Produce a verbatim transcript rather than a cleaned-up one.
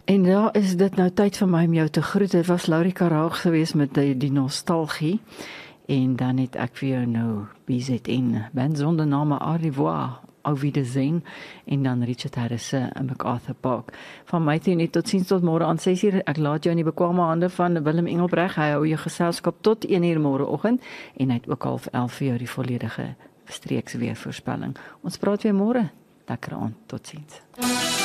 En ja, is dit nou tyd vir my om jou te groet. Dit was Laurie Karaag geweest met die, die nostalgie. En dan het ek vir jou nou B Z N, band sonder name Au revoir, Auf Wiedersehen, en dan Richard Harris in MacArthur Park. Van my toe net tot ziens tot môre aan ses uur. Ek laat jou in die bekwame hande van Willem Engelbreg. Hy hou jou geselskap tot een uur môreoggend en hy het ook half elf vir jou die volledige streeks weer voorspelling. Ons praat weer môre. Lekker aand. Totsiens.